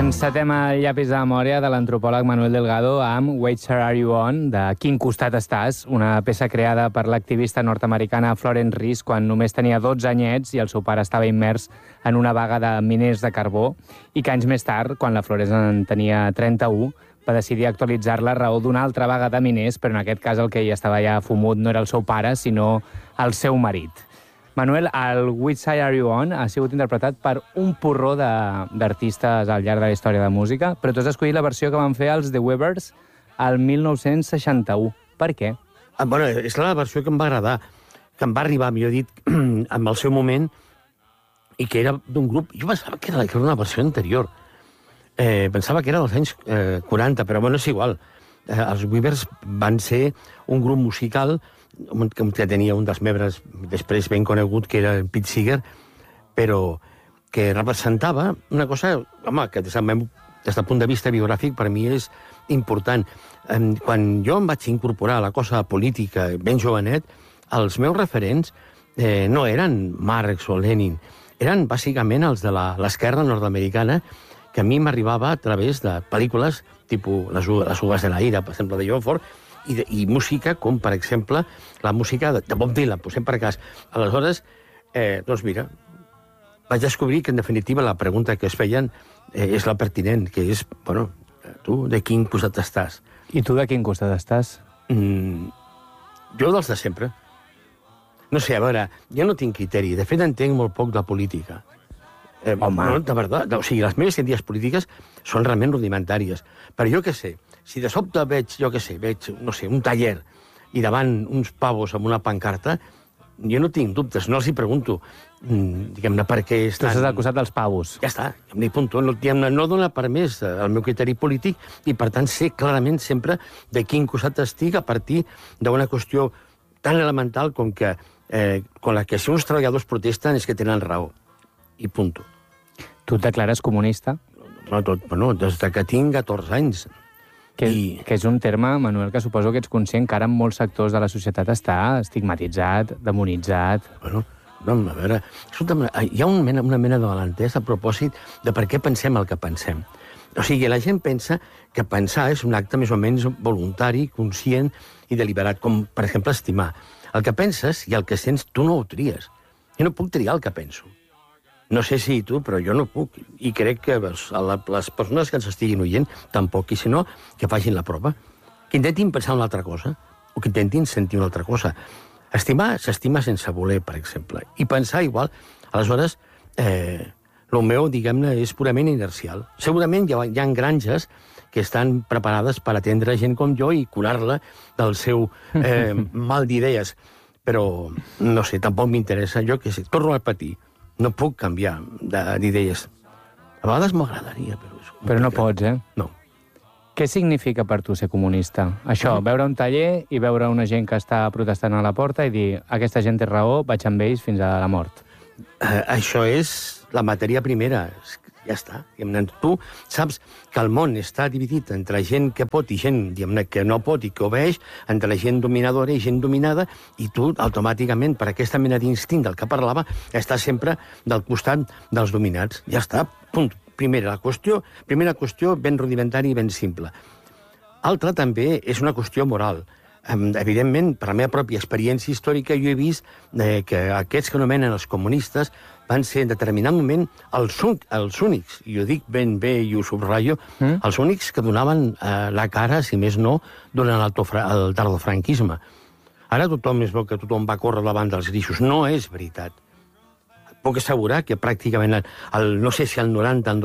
Encetem el llapis de memòria de l'antropòleg Manuel Delgado amb Which Side Are You On, de Quin costat estàs, una peça creada per l'activista nord-americana Florence Reese quan només tenia 12 anyets i el seu pare estava immers en una vaga de miners de carbó i que anys més tard, quan la Florence en tenia 31, va decidir actualitzar-la a raó d'una altra vaga de miners, però en aquest cas el que hi estava ja fumut no era el seu pare, sinó el seu marit. Manuel, el Which Side Are You On ha sigut interpretat per un porró d'artistes al llarg de la història de la música, però tu has escollit la versió que van fer els The Weavers al 1961. Per què? Bueno, és la versió que em va agradar, que em va arribar, millor dit, amb el seu moment, i que era d'un grup... Jo pensava que era una versió anterior. Pensava que era dels anys 40, però bueno, és igual. Els Weavers van ser un grup musical que tenia un dels membres després ben conegut, que era Pete Seeger, però que representava una cosa, home, que des del punt de vista biogràfic per mi és important. Quan jo em vaig incorporar a la cosa política ben jovenet, els meus referents no eren Marx o Lenin, eren bàsicament els de l'esquerra nord-americana, que a mi m'arribava a través de pel·lícules tipus Les uvas de la ira, per exemple, de John Ford, i música com, per exemple, la música de Bob Dylan, posem per cas. Aleshores, doncs mira, vaig descobrir que, en definitiva, la pregunta que es feien és la pertinent, que és, bueno, tu de quin costat estàs? I tu de quin costat estàs? Jo dels de sempre. No sé, a veure, jo no tinc criteri. De fet, entenc molt poc de política. Home. No, de veritat. O sigui, les meves ciències polítiques són realment rudimentàries. Però jo què sé, si de sobte veig, no sé, un taller i davant uns pavos amb una pancarta, jo no tinc dubtes, no els hi pregunto, diguem-ne, per què estan... Tu estàs al costat dels pavos. Ja està, em punto. No dona per més el meu criteri polític i, per tant, sé clarament sempre de quin costat estic a partir d'una qüestió tan elemental com que si uns treballadors protesten és que tenen raó. I punto. Tu et declares comunista? Bueno, des que tinc 14 anys. Que és un terme, Manuel, que suposo que ets conscient que ara en molts sectors de la societat està estigmatitzat, demonitzat... Bueno, no, a veure... Escolta'm, hi ha una mena de malentès a propòsit de per què pensem el que pensem. O sigui, la gent pensa que pensar és un acte més o menys voluntari, conscient i deliberat, com, per exemple, estimar. El que penses i el que sents, tu no ho tries. Jo no puc triar el que penso. No sé si tu, però jo no puc. I crec que les persones que ens estiguin oient tampoc, i si no, que facin la prova. Que intentin pensar una altra cosa, o que intentin sentir una altra cosa. Estimar s'estima sense voler, per exemple. I pensar igual. Aleshores, el meu, diguem-ne, és purament inercial. Segurament hi ha granges que estan preparades per atendre gent com jo i curar-la del seu mal d'idees. Però, no sé, tampoc m'interessa. Jo què sé, torno a repetir. No puc canviar d'idees. A vegades m'agradaria, però... Però no pots, eh? No. Què significa per tu ser comunista? Això, veure un taller i veure una gent que està protestant a la porta i dir aquesta gent té raó, vaig amb ells fins a la mort. Això és la matèria primera. Ja està. Tu saps que el món està dividit entre gent que pot i gent que no pot i que obeeix, entre la gent dominadora i gent dominada, i tu, automàticament, per aquesta mena d'instint del que parlava, estàs sempre del costat dels dominats. Ja està. Punt. Primera qüestió, ben rudimentària i ben simple. Altra també és una qüestió moral. Evidentment, per la meva pròpia experiència històrica, jo he vist que aquests que anomenen els comunistes van ser en determinat moment els únics, i ho dic ben bé i ho subratllo, els únics que donaven la cara, si més no, durant el tardofranquisme. Ara tothom es veu que tothom va córrer davant dels grixos. No és veritat. Puc assegurar que pràcticament, no sé si el 90,